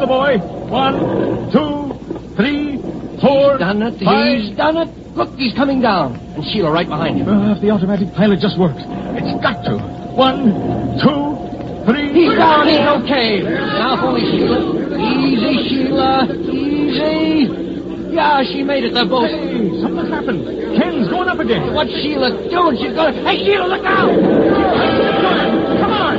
the boy. 1, 2, 3, 4. He's done it. Look, he's coming down. And Sheila right behind him. If the automatic pilot just works. It's got to. 1, 2, 3. He's down. He's okay. Now for me, Sheila. Easy, Sheila. Easy. Yeah, she made it. They're both. Hey, something's happened. Ken's going up again. What's Sheila doing? She's going to... Hey, Sheila, look out! Come on.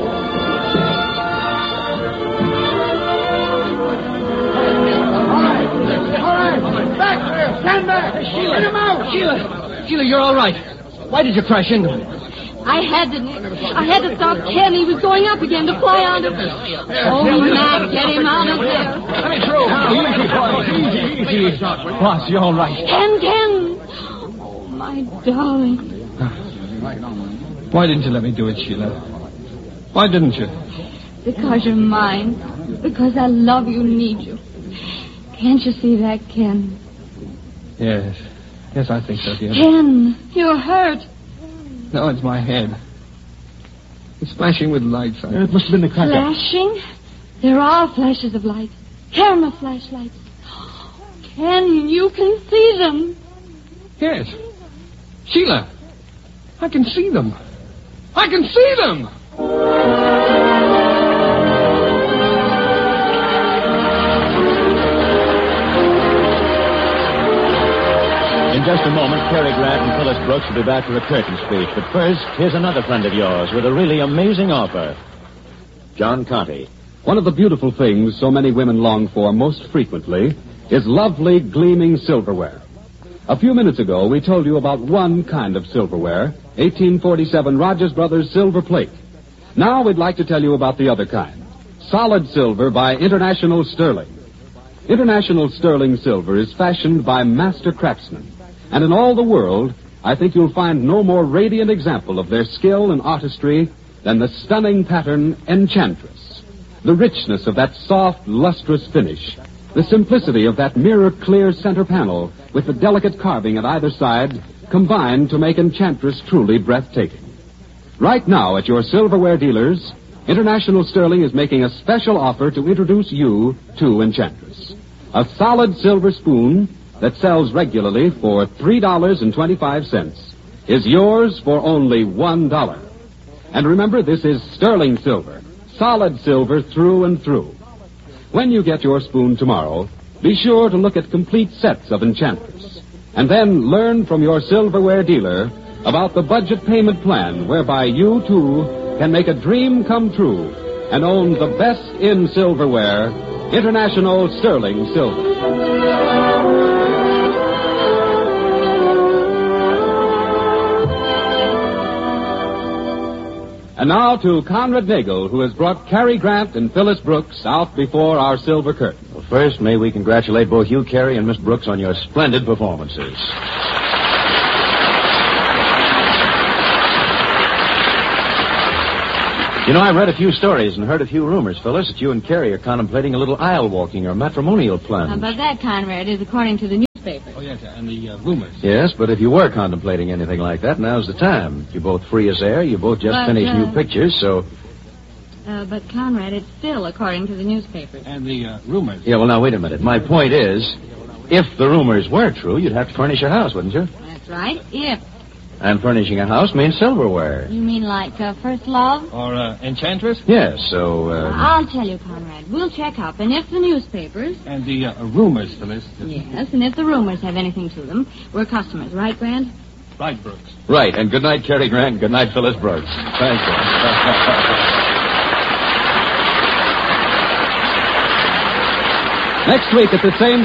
All right. Back there. Stand back. Hey, Sheila. Get him out. Sheila, you're all right. Why did you crash into him? I had to stop Ken. He was going up again to fly onto... Oh, Mac, get him out of there. Let me through. Easy, boys. Easy. Boss, you're all right. Ken. Oh, my darling. Why didn't you let me do it, Sheila? Why didn't you? Because you're mine. Because I love you, need you. Can't you see that, Ken? Yes. Yes, I think so, dear. Ken, you're hurt. No, it's my head. It's flashing with lights. It must have been the cracker. Flashing? There are flashes of light. Camera flashlights. Ken, you can see them. Yes. Sheila, I can see them. I can see them! In just a moment, Cary Grant and Phyllis Brooks will be back for a curtain speech. But first, here's another friend of yours with a really amazing offer. John Conte. One of the beautiful things so many women long for most frequently is lovely, gleaming silverware. A few minutes ago, we told you about one kind of silverware, 1847 Rogers Brothers silver plate. Now we'd like to tell you about the other kind, solid silver by International Sterling. International Sterling silver is fashioned by master craftsmen. And in all the world, I think you'll find no more radiant example of their skill and artistry than the stunning pattern Enchantress. The richness of that soft, lustrous finish, the simplicity of that mirror-clear center panel with the delicate carving at either side combined to make Enchantress truly breathtaking. Right now at your silverware dealers, International Sterling is making a special offer to introduce you to Enchantress. A solid silver spoon that sells regularly for $3.25 is yours for only $1. And remember, this is sterling silver, solid silver through and through. When you get your spoon tomorrow, be sure to look at complete sets of Enchantress. And then learn from your silverware dealer about the budget payment plan whereby you, too, can make a dream come true and own the best in silverware, International Sterling Silver. And now to Conrad Nagel, who has brought Cary Grant and Phyllis Brooks out before our silver curtain. Well, first, may we congratulate both you, Cary, and Miss Brooks on your splendid performances. You know, I've read a few stories and heard a few rumors, Phyllis, that you and Cary are contemplating a little aisle walking or matrimonial plans. But that, Conrad, is according to the newspapers. Oh, yes, and the rumors. Yes, but if you were contemplating anything like that, now's the time. You're both free as air. You both just finished new pictures, so... But, Conrad, it's still according to the newspapers. And the rumors. Yeah, well, now, wait a minute. My point is, if the rumors were true, you'd have to furnish your house, wouldn't you? That's right, if. And furnishing a house means silverware. You mean like First Love? Or Enchantress? Yes, so... I'll tell you, Conrad. We'll check up, and if the newspapers... And the rumors, Phyllis. Yes, and if the rumors have anything to them, we're customers, right, Grant? Right, Brooks. Right, and good night, Cary Grant, and good night, Phyllis Brooks. Thank you. Next week at the same